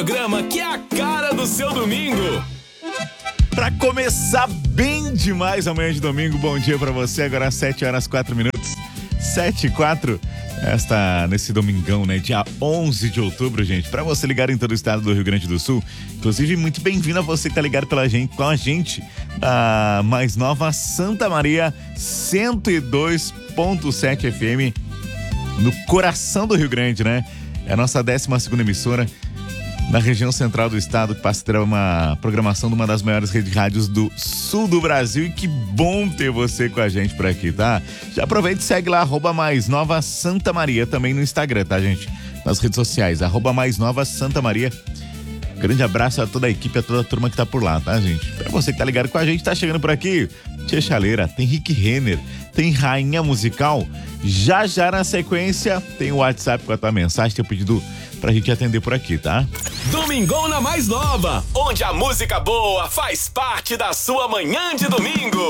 Programa que é a cara do seu domingo. Pra começar bem demais amanhã de domingo, bom dia pra você, agora às 7h04, 7h04, nesse domingão, né, dia 11 de outubro, gente, pra você ligar em todo o estado do Rio Grande do Sul, inclusive muito bem-vindo a você que tá ligado com a gente, a mais nova Santa Maria 102.7 FM, no coração do Rio Grande, né, é a nossa 12ª emissora, na região central do estado, que passa a ter uma programação de uma das maiores redes de rádios do sul do Brasil. E que bom ter você com a gente por aqui, tá? Já aproveita e segue lá, @MaisNovaSantaMaria, também no Instagram, tá, gente? Nas redes sociais, @MaisNovaSantaMaria. Grande abraço a toda a equipe, a toda a turma que tá por lá, tá, gente? Pra você que tá ligado com a gente, tá chegando por aqui, Tia Chaleira, tem Rick Renner, tem Rainha Musical. Já na sequência, tem o WhatsApp com a tua mensagem, teu pedido pra gente atender por aqui, tá? Domingão na Mais Nova, onde a música boa faz parte da sua manhã de domingo.